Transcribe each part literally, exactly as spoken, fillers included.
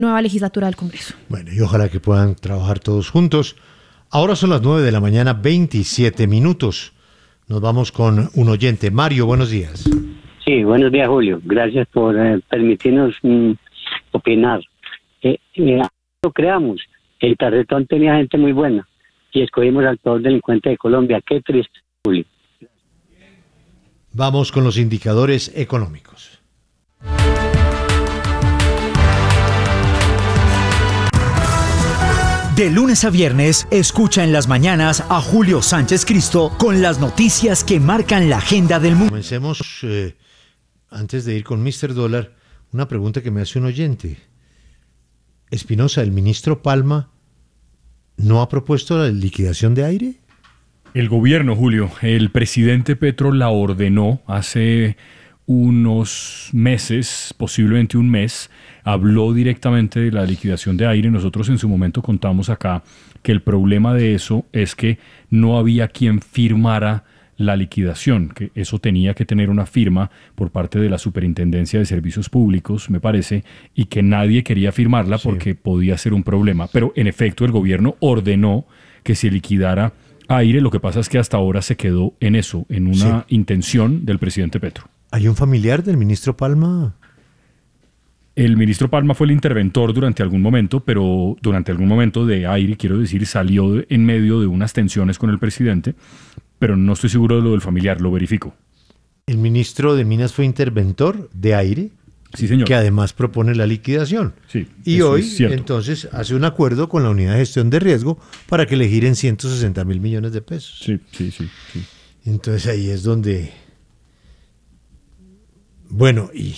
nueva legislatura del Congreso. Bueno, y ojalá que puedan trabajar todos juntos. Ahora son las nueve de la mañana, veintisiete minutos. Nos vamos con un oyente. Mario, buenos días. Sí, buenos días, Julio. Gracias por eh, permitirnos mm, opinar. Eh, eh, lo creamos. El Carretón tenía gente muy buena y escogimos al peor delincuente de Colombia. Qué triste, Julio. Vamos con los indicadores económicos. De lunes a viernes, escucha en las mañanas a Julio Sánchez Cristo con las noticias que marcan la agenda del mundo. Comencemos, eh, antes de ir con mister Dólar, una pregunta que me hace un oyente. Espinosa, ¿el ministro Palma no ha propuesto la liquidación de aire? El gobierno, Julio, el presidente Petro la ordenó hace unos meses, posiblemente un mes, habló directamente de la liquidación de aire. Nosotros en su momento contamos acá que el problema de eso es que no había quien firmara la liquidación, que eso tenía que tener una firma por parte de la Superintendencia de Servicios Públicos, me parece, y que nadie quería firmarla porque sí, podía ser un problema. Pero en efecto el gobierno ordenó que se liquidara aire. Lo que pasa es que hasta ahora se quedó en eso, en una sí. intención del presidente Petro. ¿Hay un familiar del ministro Palma? El ministro Palma fue el interventor durante algún momento, pero durante algún momento de aire, quiero decir, salió en medio de unas tensiones con el presidente, pero no estoy seguro de lo del familiar, lo verifico. ¿El ministro de Minas fue interventor de aire? Sí, señor. Que además propone la liquidación. Sí, y hoy, entonces, hace un acuerdo con la Unidad de Gestión de Riesgo para que le giren ciento sesenta mil millones de pesos. Sí, sí, sí, sí. Entonces ahí es donde... Bueno, y...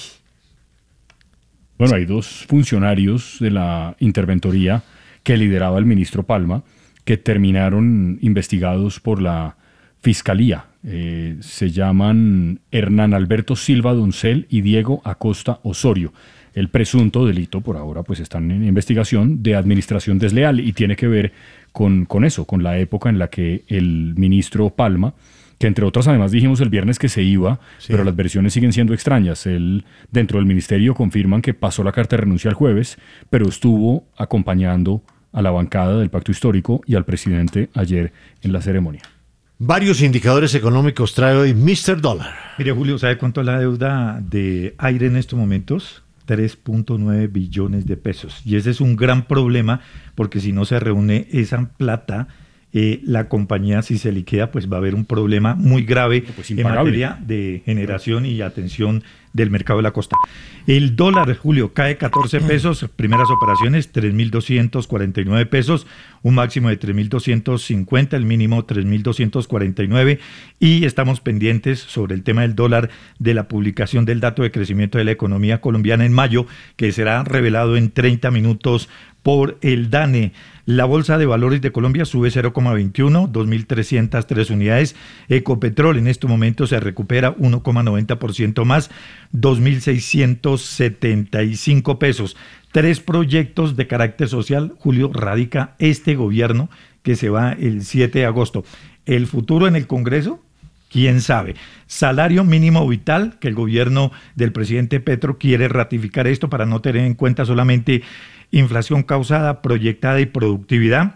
Bueno, hay dos funcionarios de la interventoría que lideraba el ministro Palma que terminaron investigados por la Fiscalía. Eh, se llaman Hernán Alberto Silva Doncel y Diego Acosta Osorio. El presunto delito, por ahora, pues están en investigación de administración desleal y tiene que ver con, con eso, con la época en la que el ministro Palma, que entre otras además dijimos el viernes que se iba, sí. pero las versiones siguen siendo extrañas. Él, dentro del ministerio confirman que pasó la carta de renuncia el jueves, pero estuvo acompañando a la bancada del Pacto Histórico y al presidente ayer en la ceremonia. Varios indicadores económicos trae hoy mister Dólar. Mire, Julio, ¿sabe cuánto es la deuda de aire en estos momentos? tres punto nueve billones de pesos. Y ese es un gran problema porque si no se reúne esa plata, eh, la compañía, si se liquida, pues va a haber un problema muy grave pues en materia de generación y atención del mercado de la costa. El dólar, Julio, cae catorce pesos, primeras operaciones tres mil doscientos cuarenta y nueve pesos, un máximo de tres mil doscientos cincuenta, el mínimo tres mil doscientos cuarenta y nueve, y estamos pendientes sobre el tema del dólar de la publicación del dato de crecimiento de la economía colombiana en mayo, que será revelado en treinta minutos por el DANE. La Bolsa de Valores de Colombia sube cero coma veintiuno, dos mil trescientas tres unidades. Ecopetrol en este momento se recupera uno coma noventa por ciento más, dos mil seiscientos setenta y cinco pesos. Tres proyectos de carácter social, Julio, radica este gobierno que se va el siete de agosto. ¿El futuro en el Congreso? ¿Quién sabe? Salario mínimo vital, que el gobierno del presidente Petro quiere ratificar esto para no tener en cuenta solamente inflación causada, proyectada y productividad.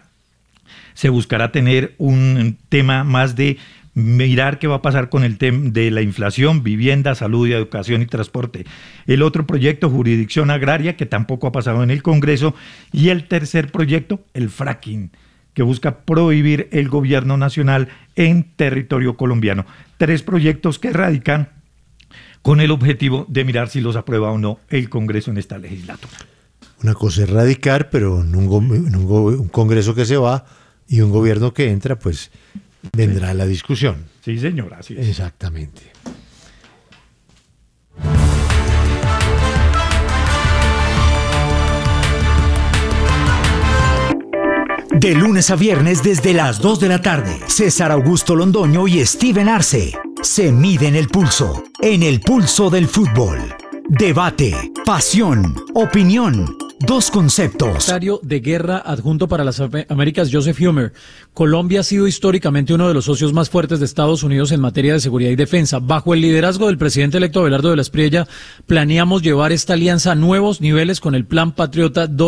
Se buscará tener un tema más de mirar qué va a pasar con el tema de la inflación, vivienda, salud y educación y transporte. El otro proyecto, jurisdicción agraria, que tampoco ha pasado en el Congreso. Y el tercer proyecto, el fracking, que busca prohibir el gobierno nacional en territorio colombiano. Tres proyectos que radican con el objetivo de mirar si los aprueba o no el Congreso en esta legislatura. Una cosa es radicar, pero en un, go- en un, go- un Congreso que se va y un gobierno que entra, pues vendrá sí. la discusión. Sí, señor, así es. Exactamente. De lunes a viernes desde las dos de la tarde, César Augusto Londoño y Steven Arce se miden el pulso, en el pulso del fútbol. Debate, pasión, opinión Dos conceptos. Secretario de Guerra adjunto para las Américas, Joseph Humer. Colombia ha sido históricamente uno de los socios más fuertes de Estados Unidos en materia de seguridad y defensa. Bajo el liderazgo del presidente electo Abelardo de la Espriella, planeamos llevar esta alianza a nuevos niveles con el Plan Patriota dos.